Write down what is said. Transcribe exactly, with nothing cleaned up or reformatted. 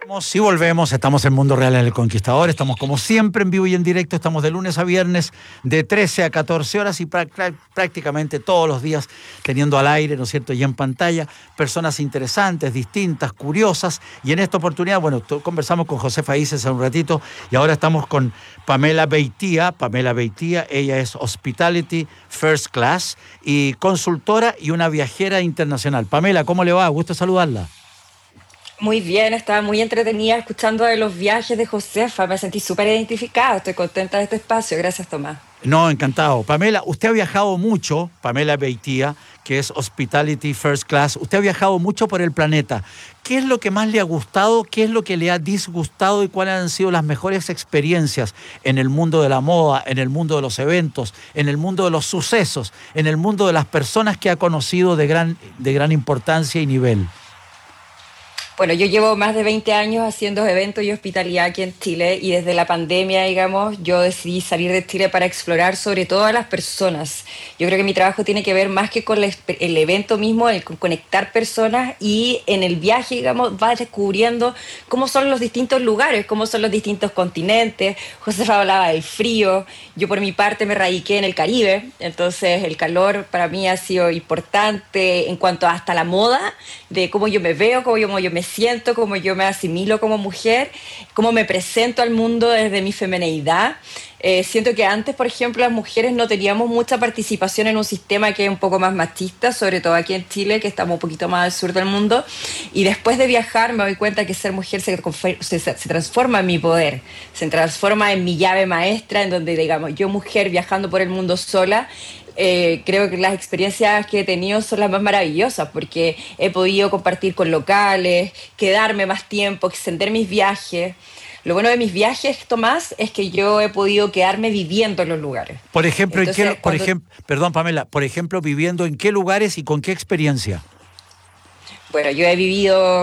Si volvemos, estamos en Mundo Real en El Conquistador, estamos como siempre en vivo y en directo, estamos de lunes a viernes de trece a catorce horas y prácticamente todos los días teniendo al aire, ¿no es cierto?, y en pantalla, personas interesantes, distintas, curiosas, y en esta oportunidad, bueno, conversamos con Josefa Ises hace un ratito y ahora estamos con Pamela Beitia, Pamela Beitia, ella es Hospitality First Class y consultora y una viajera internacional. Pamela, ¿cómo le va? Gusto saludarla. Muy bien, estaba muy entretenida escuchando de los viajes de Josefa, me sentí súper identificada, estoy contenta de este espacio, gracias Tomás. No, encantado. Pamela, usted ha viajado mucho, Pamela Beitia, que es Hospitality First Class, usted ha viajado mucho por el planeta. ¿Qué es lo que más le ha gustado? ¿Qué es lo que le ha disgustado? ¿Y cuáles han sido las mejores experiencias en el mundo de la moda, en el mundo de los eventos, en el mundo de los sucesos, en el mundo de las personas que ha conocido de gran, de gran importancia y nivel? Bueno, yo llevo más de veinte años haciendo eventos y hospitalidad aquí en Chile y desde la pandemia, digamos, yo decidí salir de Chile para explorar sobre todo a las personas. Yo creo que mi trabajo tiene que ver más que con el evento mismo, el conectar personas y en el viaje, digamos, vas descubriendo cómo son los distintos lugares, cómo son los distintos continentes. Josefa hablaba del frío, yo por mi parte me radiqué en el Caribe, entonces el calor para mí ha sido importante en cuanto hasta la moda, de cómo yo me veo, cómo yo, cómo yo me siento, cómo yo me asimilo como mujer, cómo me presento al mundo desde mi femineidad. Eh, siento que antes, por ejemplo, las mujeres no teníamos mucha participación en un sistema que es un poco más machista, sobre todo aquí en Chile, que estamos un poquito más al sur del mundo. Y después de viajar me doy cuenta que ser mujer se, se, se transforma en mi poder, se transforma en mi llave maestra, en donde, digamos, yo mujer viajando por el mundo sola, Eh, creo que las experiencias que he tenido son las más maravillosas porque he podido compartir con locales, quedarme más tiempo, extender mis viajes. Lo bueno de mis viajes, Tomás, es que yo he podido quedarme viviendo en los lugares. Por ejemplo, Entonces, ¿en qué, por cuando, ejemplo, perdón, Pamela, por ejemplo, viviendo en qué lugares y con qué experiencia? bueno, yo he vivido